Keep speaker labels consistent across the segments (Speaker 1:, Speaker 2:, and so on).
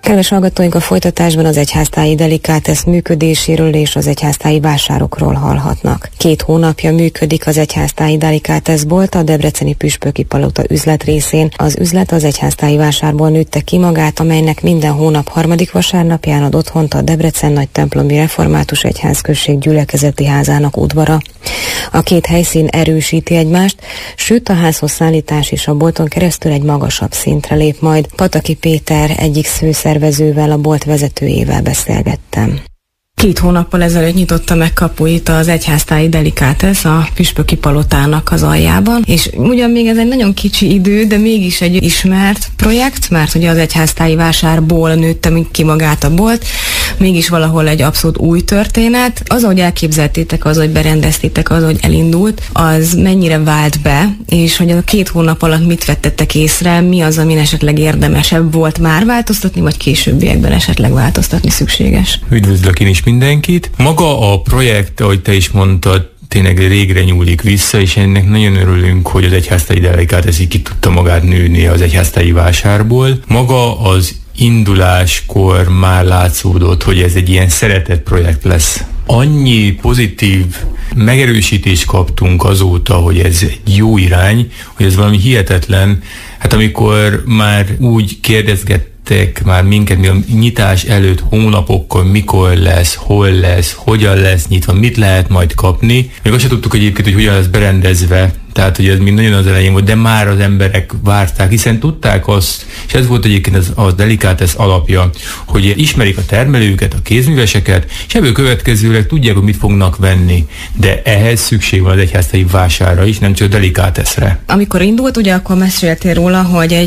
Speaker 1: Kedves hallgatóink, a folytatásban az egyháztáji delikátesz működéséről és az egyháztáji vásárokról hallhatnak. 2 hónapja működik az egyháztáji delikátesz bolt a debreceni Püspöki Palota üzletrészén. Az üzlet az egyháztáji vásárból nőtte ki magát, amelynek minden hónap 3. vasárnapján ad otthont a Debrecen Nagytemplomi Református Egyházközség gyülekezeti házának udvara. A 2 helyszín erősíti egymást, sőt a házhoz szállítás és a bolton keresztül egy magasabb szintre lép majd. Pataki Péter egyik főszervezővel, a bolt vezetőjével beszélgettem. 2 hónappal ezelőtt nyitotta meg kapuit az egyháztáji delikátesz a Püspöki Palotának az aljában, és ugyan még ez egy nagyon kicsi idő, de mégis egy ismert projekt, mert ugye az egyháztáji vásárból nőtte ki magát a bolt, mégis valahol egy abszolút új történet. Az, ahogy elképzeltétek, az, hogy berendeztétek, az, hogy elindult, az mennyire vált be, és hogy a 2 hónap alatt mit vettetek észre, mi az, amin esetleg érdemesebb volt már változtatni, vagy későbbiekben esetleg változtatni szükséges?
Speaker 2: Üdvözlök én is mindenkit. Maga a projekt, ahogy te is mondtad, tényleg régre nyúlik vissza, és ennek nagyon örülünk, hogy az egyháztáji delikátesz így ki tudta magát nőni az egyháztáji vásárból. Maga az induláskor már látszódott, hogy ez egy ilyen szeretett projekt lesz. Annyi pozitív megerősítést kaptunk azóta, hogy ez egy jó irány, hogy ez valami hihetetlen. Hát amikor már úgy kérdezgettek már minket, mi a nyitás előtt hónapokkal, mikor lesz, hol lesz, hogyan lesz nyitva, mit lehet majd kapni. Még azt sem tudtuk, hogy egyébként, hogy hogyan lesz berendezve, tehát, hogy ez mind nagyon az elején volt, de már az emberek várták, hiszen tudták azt, és ez volt egyébként a delikátesz alapja, hogy ismerik a termelőket, a kézműveseket, és ebből következőleg tudják, hogy mit fognak venni. De ehhez szükség van az egyháztáji vásárra is, nem csak a delikáteszre.
Speaker 1: Amikor indult, ugye akkor meséltél róla, hogy egy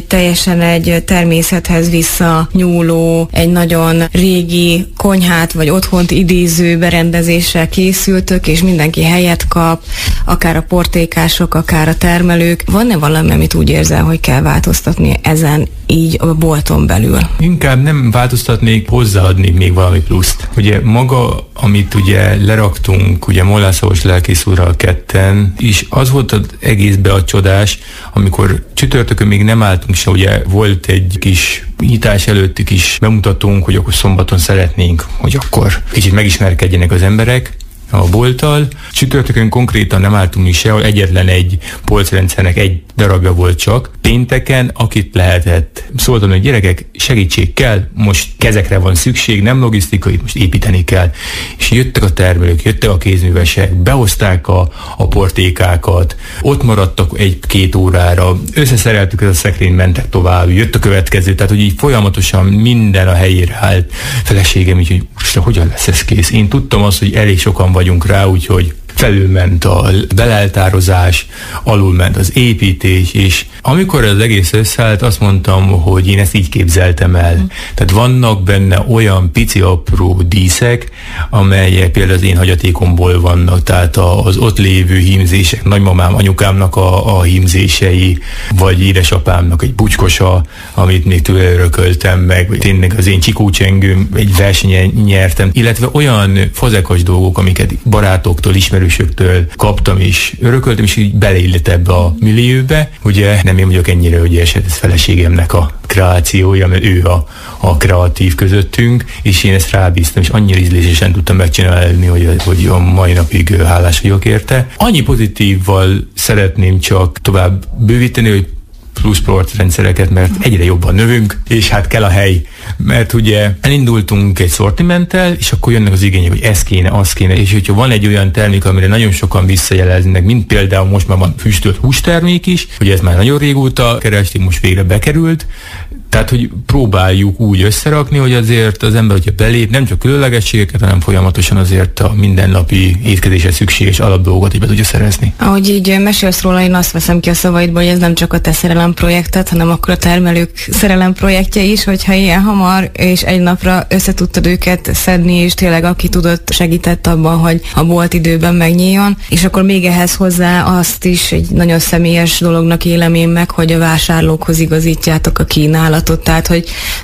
Speaker 1: természethez visszanyúló, egy nagyon régi konyhát vagy otthont idéző berendezéssel készültök, és mindenki helyet kap, akár a portékások, akár a termelők. Van-e valami, amit úgy érzel, hogy kell változtatni ezen így a bolton belül?
Speaker 2: Inkább nem változtatnék, hozzáadni még valami pluszt. Ugye maga, amit ugye leraktunk, ugye Mollászavos lelkész úrral ketten, és az volt az egészben a csodás, amikor csütörtökön még nem álltunk se, ugye volt egy kis nyitás előtti kis bemutatónk, hogy akkor szombaton szeretnénk, hogy akkor kicsit megismerkedjenek az emberek a bolttal. Csütörtökön konkrétan nem álltunk mi sehol, egyetlen egy polcrendszernek egy darabja volt csak. Pénteken, akit lehetett, szóltam, hogy gyerekek, segítség kell, most kezekre van szükség, nem logisztikai, most építeni kell. És jöttek a termelők, jöttek a kézművesek, behozták a portékákat, ott maradtak 1-2 órára, összeszereltük ezt a szekrényt, mentek tovább, jött a következő, tehát hogy így folyamatosan minden a helyére állt. Feleségem így, hogy most hogyan lesz ez kész? Én tudtam azt, hogy elég sokan vagyunk rá, úgyhogy felülment a beleltározás, alulment az építés, és amikor az egész összeállt, azt mondtam, hogy én ezt így képzeltem el. Tehát vannak benne olyan pici apró díszek, amelyek például az én hagyatékomból vannak, tehát az ott lévő hímzések, nagymamám, anyukámnak a hímzései, vagy édesapámnak egy bucskosa, amit még tőle örököltem meg, vagy tényleg az én csikócsengőm, egy versenyen nyertem, illetve olyan fazekas dolgok, amiket barátoktól, ismerősöktől kaptam és örököltem, és így beleillett ebbe a millióbe. Ugye nem én vagyok ennyire ügyes, ez feleségemnek a kreációja, mert ő a kreatív közöttünk, és én ezt rábíztam, és annyira ízlésen tudtam megcsinálni, hogy a mai napig hálás vagyok érte. Annyi pozitívval szeretném csak tovább bővíteni, hogy plusz portrendszereket, mert egyre jobban növünk, és hát kell a hely. Mert ugye elindultunk egy szortimenttel, és akkor jönnek az igények, hogy ez kéne, az kéne, és hogyha van egy olyan termék, amire nagyon sokan visszajeleznek, mint például most már van füstölt hústermék is, hogy ez már nagyon régóta kerestünk, most végre bekerült, tehát, hogy próbáljuk úgy összerakni, hogy azért az ember, hogyha belép, nem csak különlegességeket, hanem folyamatosan azért a mindennapi étkezésre szükséges alapdolgokat így be tudja szerezni.
Speaker 1: Ahogy így mesélsz róla, én azt veszem ki a szavaidból, hogy ez nem csak a te szerelemprojekted, hanem akkor a termelők szerelemprojektje is, hogyha ilyen hamar és egy napra összetudtad őket szedni, és tényleg aki tudott, segített abban, hogy a bolt időben megnyíljon, és akkor még ehhez hozzá azt is egy nagyon személyes dolognak élem én meg, hogy a vásárlókhoz igazítjátok a kínálatot, tehát hogy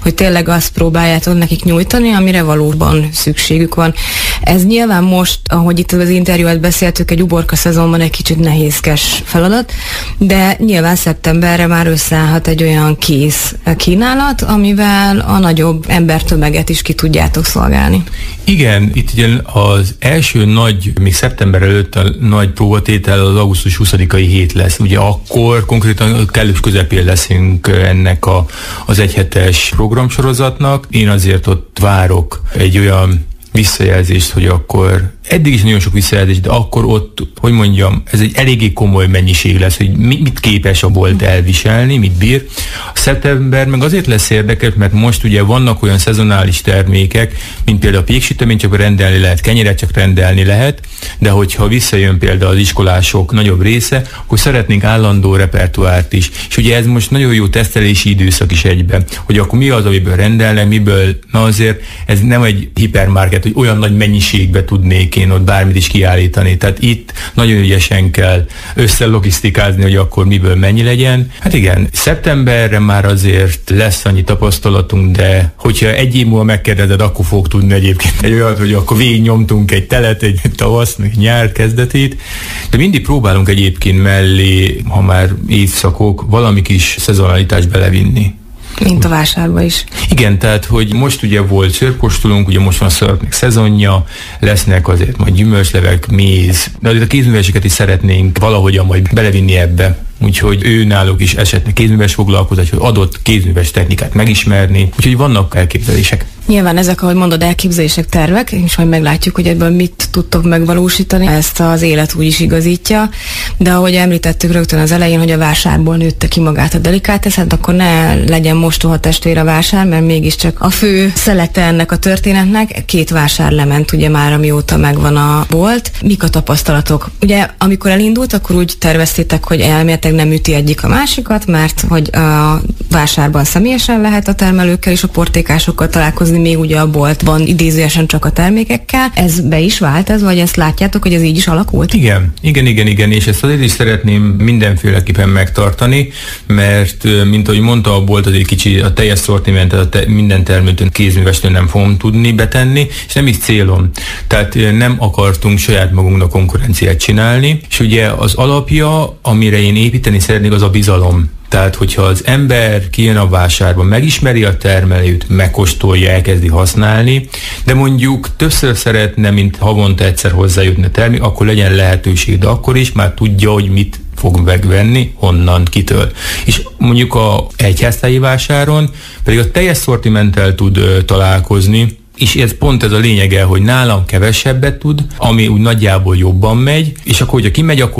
Speaker 1: hogy tényleg azt próbáljátok nekik nyújtani, amire valóban szükségük van. Ez nyilván most, ahogy itt az interjúat beszéltük, egy uborka szezonban egy kicsit nehézkes feladat, de nyilván szeptemberre már összeállhat egy olyan kész kínálat, amivel a nagyobb embertömeget is ki tudjátok szolgálni.
Speaker 2: Igen, itt ugye az első még szeptember előtt a nagy próbatétel az augusztus 20-ai hét lesz. Ugye akkor konkrétan kellős közepén leszünk ennek az egyhetes programsorozatnak. Én azért ott várok egy olyan visszajelzést, hogy akkor eddig is nagyon sok visszajelzés, de akkor ott, hogy mondjam, ez egy eléggé komoly mennyiség lesz, hogy mit képes a bolt elviselni, mit bír. A szeptember meg azért lesz érdekes, mert most ugye vannak olyan szezonális termékek, mint például a péksüteményt csak rendelni lehet, kenyeret csak rendelni lehet, de hogyha visszajön például az iskolások nagyobb része, akkor szeretnénk állandó repertoárt is. És ugye ez most nagyon jó tesztelési időszak is egyben, hogy akkor mi az, amiből rendelnek, miből, na azért ez nem egy hipermarket, hogy olyan nagy mennyiségbe tudnék én ott bármit is kiállítani. Tehát itt nagyon ügyesen kell összelogisztikázni, hogy akkor miből mennyi legyen. Hát igen, szeptemberre már azért lesz annyi tapasztalatunk, de hogyha egy év múlva megkérdezed, akkor fog tudni egyébként egy olyat, hogy akkor végignyomtunk egy telet, egy tavasz, egy nyár kezdetét. De mindig próbálunk egyébként mellé, ha már évszakok, valami kis szezonalitást belevinni.
Speaker 1: Mint a vásárba is.
Speaker 2: Igen, tehát, hogy most ugye volt szőrkóstolónk, ugye most van szörpnek szezonja, lesznek azért majd gyümölcslevek, méz, de azért a kézműveseket is szeretnénk valahogyan majd belevinni ebbe. Úgyhogy ő náluk is esetleg kézműves foglalkozás, hogy adott kézműves technikát megismerni. Úgyhogy vannak elképzelések.
Speaker 1: Nyilván ezek, ahogy mondod, elképzelések, tervek, és majd meglátjuk, hogy ebből mit tudtok megvalósítani. Ezt az élet úgy is igazítja. De ahogy említettük rögtön az elején, hogy a vásárból nőtte ki magát a Delicatessen, hát akkor ne legyen mostoha testvér a vásár, mert mégiscsak a fő szelete ennek a történetnek. 2 vásár lement ugye már, amióta megvan a bolt. Mik a tapasztalatok? Ugye amikor elindult, akkor úgy terveztétek, hogy elméletek nem üti egyik a másikat, mert hogy a vásárban személyesen lehet a termelőkkel és a portékásokkal találkozni, még ugye a boltban idézőesen csak a termékekkel. Ez be is vált, vagy ezt látjátok, hogy ez így is alakult?
Speaker 2: Igen, és ezt azért is szeretném mindenféleképpen megtartani, mert mint ahogy mondta, a bolt azért kicsi, a teljes szortimentet, minden termőtön kézművestől nem fogom tudni betenni, és nem is célom. Tehát nem akartunk saját magunknak konkurenciát csinálni, és ugye az alapja, amire én építeni szeretnék, az a bizalom. Tehát, hogyha az ember kijön a vásárba, megismeri a termelőt, megkóstolja, elkezdi használni, de mondjuk többször szeretne, mint havonta egyszer hozzájutni a termék, akkor legyen lehetőség, de akkor is már tudja, hogy mit fog megvenni, honnan, kitől. És mondjuk a egyháztáji vásáron pedig a teljes szortimenttel tud találkozni, és ez pont ez a lényege, hogy nálam kevesebbet tud, ami úgy nagyjából jobban megy, és akkor, hogyha kimegy, akkor